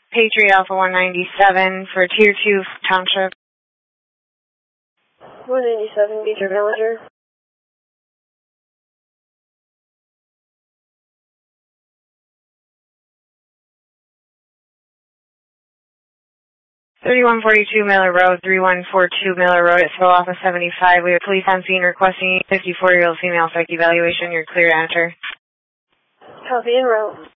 Patriot Alpha 197 for Tier 2 Township. 197, Beecher Villager. $3142 Miller Road, 3142 Miller Road at Slow Alpha 75. We have police on scene requesting 54-year-old female psych evaluation. You're clear to enter. Copy en route.